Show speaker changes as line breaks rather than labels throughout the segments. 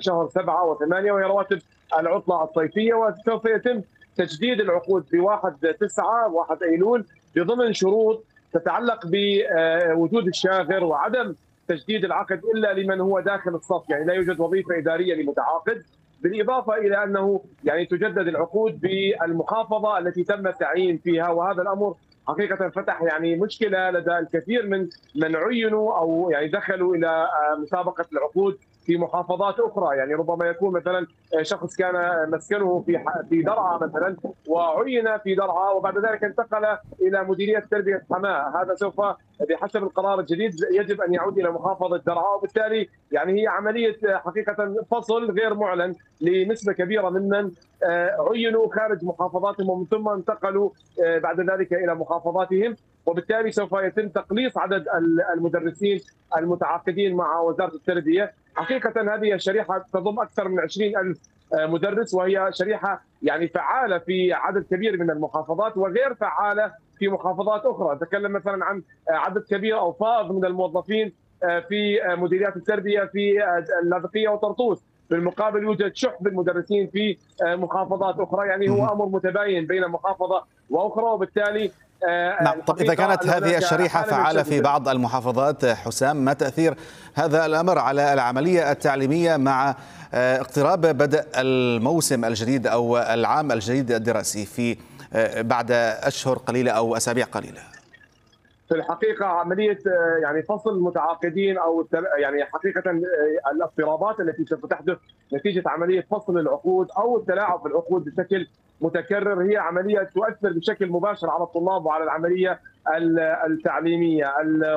شهر 7 و8، وهي رواتب العطلة الصيفية. وسوف يتم تجديد العقود في 1/9 1 أيلول بضمن شروط تتعلق بوجود الشاغر وعدم تجديد العقد إلا لمن هو داخل الصف، يعني لا يوجد وظيفة إدارية لمتعاقد، بالإضافة إلى أنه يعني تجدد العقود بالمحافظة التي تم التعيين فيها. وهذا الأمر حقيقة فتح يعني مشكلة لدى الكثير من عينوا أو يعني دخلوا إلى مسابقة العقود في محافظات اخرى. يعني ربما يكون مثلا شخص كان مسكنه في درعا مثلا وعين في درعا وبعد ذلك انتقل الى مديريه تربيه حماه، هذا سوف بحسب القرار الجديد يجب ان يعود الى محافظه درعا، وبالتالي يعني هي عمليه حقيقه فصل غير معلن لنسبه كبيره ممن عينوا خارج محافظاتهم ومن ثم انتقلوا بعد ذلك الى محافظاتهم، وبالتالي سوف يتم تقليص عدد المدرسين المتعاقدين مع وزاره التربيه. حقيقه هذه الشريحه تضم اكثر من 20,000 مدرس، وهي شريحه يعني فعاله في عدد كبير من المحافظات وغير فعاله في محافظات اخرى. نتكلم مثلا عن عدد كبير او فائض من الموظفين في مديريات التربيه في اللاذقيه وطرطوس، بالمقابل يوجد شح بالمدرسين في محافظات اخرى، يعني هو امر متباين بين محافظه واخرى، وبالتالي
نعم. طب إذا كانت هذه الشريحة فعالة في بعض المحافظات حسام، ما تأثير هذا الأمر على العملية التعليمية مع اقتراب بدء الموسم الجديد أو العام الجديد الدراسي في بعد أشهر قليلة أو أسابيع قليلة؟
في الحقيقة عملية يعني فصل المتعاقدين أو يعني حقيقة الاضطرابات التي سوف تحدث نتيجة عملية فصل العقود أو التلاعب بالعقود بشكل متكرر هي عملية تؤثر بشكل مباشر على الطلاب وعلى العملية التعليمية.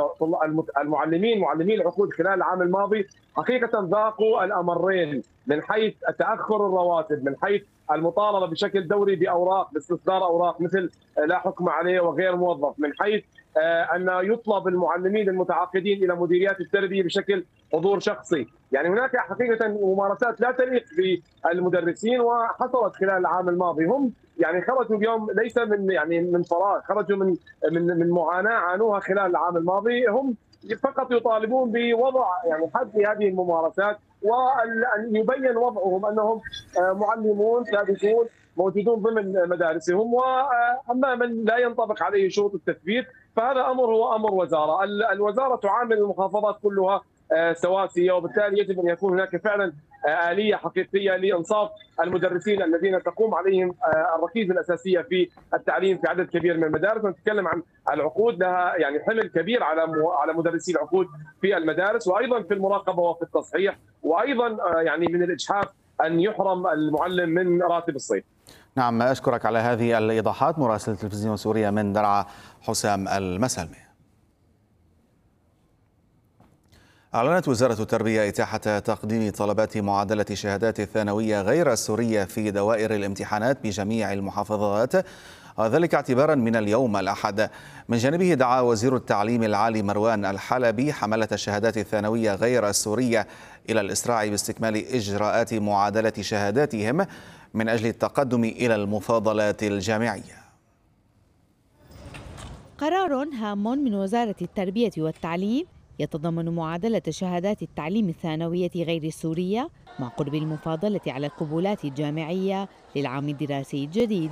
معلمي العقود خلال العام الماضي حقيقة ذاقوا الأمرين، من حيث تأخر الرواتب، من حيث المطالبة بشكل دوري بأوراق باستصدار أوراق مثل لا حكم عليه وغير موظف، من حيث أن يطلب المعلمين المتعاقدين إلى مديريات التربية بشكل حضور شخصي. يعني هناك حقيقة ممارسات لا تليق بالمدرسين وحصلت خلال العام الماضي. هم يعني خرجوا اليوم ليس من فراغ، خرجوا من معاناة عانوها خلال العام الماضي، هم فقط يطالبون بوضع يعني حد لهذه الممارسات وأن يبين وضعهم أنهم معلمون ثابتون موجودون ضمن مدارسهم، واما من لا ينطبق عليه شروط التثبيت فهذا امر هو امر وزاره. الوزاره تعامل المحافظات كلها سواسيه، وبالتالي يجب ان يكون هناك فعلا آلية حقيقية لإنصاف المدرسين الذين تقوم عليهم الركيزة الأساسية في التعليم في عدد كبير من المدارس. نتكلم عن العقود لها يعني حمل كبير على مدرسي العقود في المدارس وأيضا في المراقبة وفي التصحيح، وأيضا يعني من الإجحاف أن يحرم المعلم من راتب الصيف.
نعم، أشكرك على هذه الإيضاحات. مراسل تلفزيون سوريا من درعا حسام المسلمي. أعلنت وزارة التربية إتاحة تقديم طلبات معادلة شهادات الثانوية غير السورية في دوائر الامتحانات بجميع المحافظات، وذلك اعتبارا من اليوم الأحد. من جانبه دعا وزير التعليم العالي مروان الحلبي حملة الشهادات الثانوية غير السورية إلى الإسراع باستكمال إجراءات معادلة شهاداتهم من أجل التقدم إلى المفاضلات الجامعية.
قرار هام من وزارة التربية والتعليم يتضمن معادلة شهادات التعليم الثانوية غير السورية مع قرب المفاضلة على القبولات الجامعية للعام الدراسي الجديد.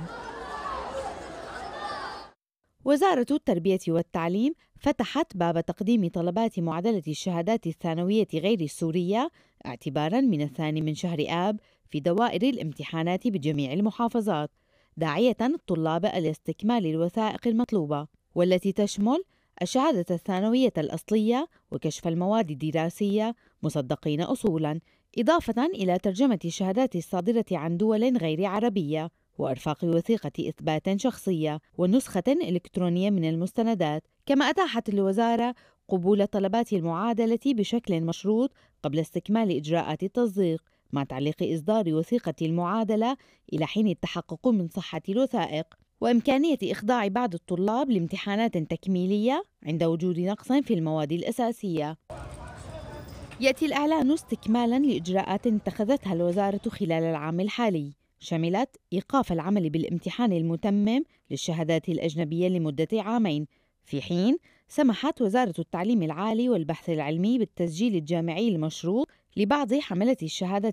وزارة التربية والتعليم فتحت باب تقديم طلبات معادلة الشهادات الثانوية غير السورية اعتباراً من 2 شهر آب في دوائر الامتحانات بجميع المحافظات، داعية الطلاب إلى استكمال الوثائق المطلوبة والتي تشمل الشهادة الثانوية الأصلية وكشف المواد الدراسية مصدقين أصولاً، إضافة إلى ترجمة الشهادات الصادرة عن دول غير عربية وإرفاق وثيقة إثبات شخصية ونسخة إلكترونية من المستندات. كما أتاحت الوزارة قبول طلبات المعادلة بشكل مشروط قبل استكمال إجراءات التصديق مع تعليق إصدار وثيقة المعادلة إلى حين التحقق من صحة الوثائق، وإمكانية إخضاع بعض الطلاب لامتحانات تكميلية عند وجود نقص في المواد الأساسية. يأتي الإعلان استكمالاً لإجراءات اتخذتها الوزارة خلال العام الحالي، شملت إيقاف العمل بالامتحان المتمم للشهادات الأجنبية لمدة 2 عام، في حين سمحت وزارة التعليم العالي والبحث العلمي بالتسجيل الجامعي المشروط لبعض حملة الشهادة